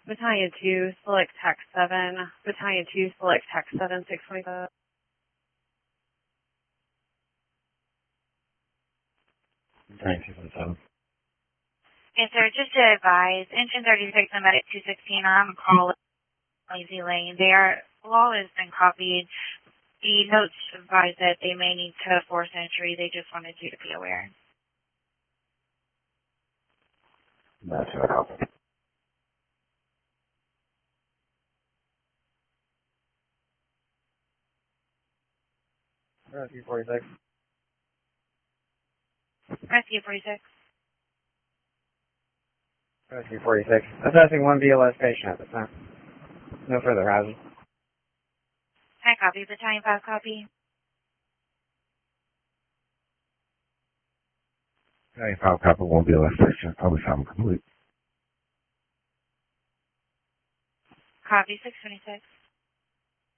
Battalion 2, select Tech 7. Battalion 2, select Tech 7, 625. Battalion 277. Yes, sir. Just to advise, Engine 36 and Medic 216 are on call at Lazy Lane. Their law has been copied. The notes advise that they may need to force entry. They just wanted you to be aware. That's what happened. Rescue 46. Rescue 46. Rescue 46. Assessing one BLS patient at this time. No further hazard. I copy. Battalion 5 copy. Battalion 5 copy won't be a less section. Probably time complete. Copy 626.